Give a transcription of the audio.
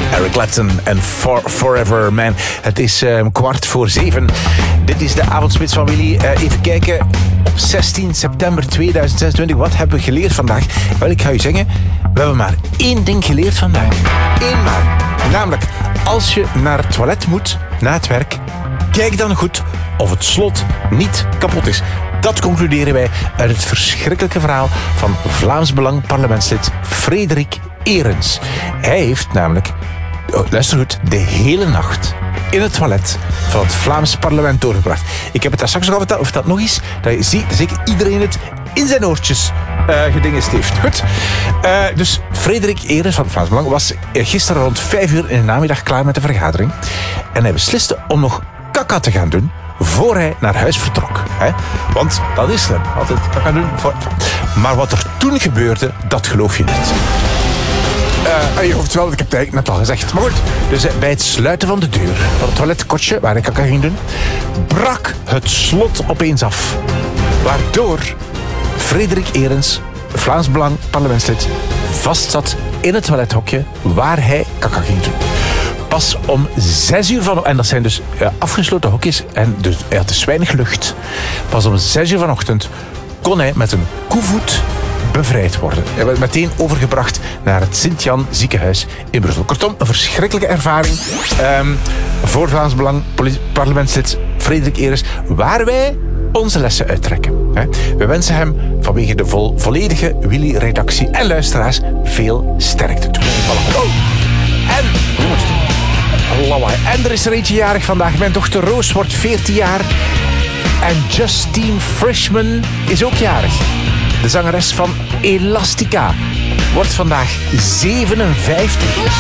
Eric Clapton en Forever Man. Het is 6:15. Dit is de avondspits van Willy. Even kijken. Op 16 september 2026. Wat hebben we geleerd vandaag? Wel, ik ga u zeggen. We hebben maar één ding geleerd vandaag. Eén maar. Namelijk, als je naar het toilet moet na het werk, kijk dan goed of het slot niet kapot is. Dat concluderen wij uit het verschrikkelijke verhaal van Vlaams Belang parlementslid Frederik Eerens. Hij heeft namelijk, luister goed, de hele nacht in het toilet van het Vlaams parlement doorgebracht. Ik heb het daar straks al verteld, of dat nog is, dat je ziet, dat zeker iedereen het in zijn oortjes gedingest heeft. Goed. Dus Frederik Eerens van het Vlaams Belang was gisteren rond 5 uur in de namiddag klaar met de vergadering. En hij besliste om nog kaka te gaan doen voor hij naar huis vertrok. Hè? Want dat is slim. Altijd kaka doen. Maar wat er toen gebeurde, dat geloof je niet. Je hoeft wel, ik heb het eigenlijk net al gezegd. Maar goed, dus bij het sluiten van de deur van het toiletkotje, waar ik kaka ging doen, brak het slot opeens af. Waardoor Frederik Eerens, Vlaams Belang parlementslid, vastzat in het toilethokje waar hij kaka ging doen. Pas om 6 uur van... En dat zijn dus afgesloten hokjes. En dus hij had dus weinig lucht. Pas om 6 uur vanochtend kon hij met een koevoet bevrijd worden. Hij werd meteen overgebracht naar het Sint-Jan ziekenhuis in Brussel. Kortom, een verschrikkelijke ervaring voor Vlaams Belang parlementslid Frederik Eerens, waar wij onze lessen uittrekken. We wensen hem vanwege de volledige Willy-redactie en luisteraars veel sterkte toe. En er is er eentje jarig vandaag. Mijn dochter Roos wordt 14 jaar. En Justine Frischman is ook jarig. De zangeres van Elastica wordt vandaag 57.